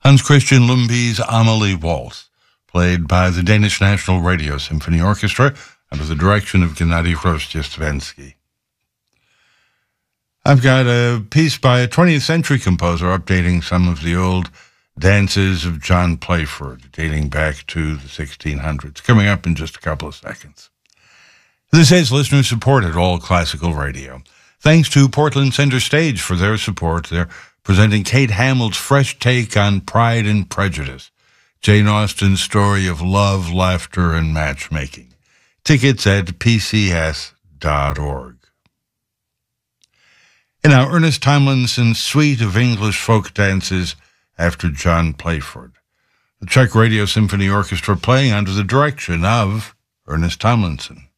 Hans Christian Lumby's Amelie Waltz, played by the Danish National Radio Symphony Orchestra under the direction of Gennady Rozhdestvensky. I've got a piece by a 20th century composer updating some of the old dances of John Playford, dating back to the 1600s, coming up in just a couple of seconds. This is listener-supported All Classical Radio. Thanks to Portland Center Stage for their support. They're presenting Kate Hamill's fresh take on Pride and Prejudice, Jane Austen's story of love, laughter, and matchmaking. Tickets at pcs.org. In our Ernest Tomlinson suite of English folk dances after John Playford, the Czech Radio Symphony Orchestra playing under the direction of Ernest Tomlinson.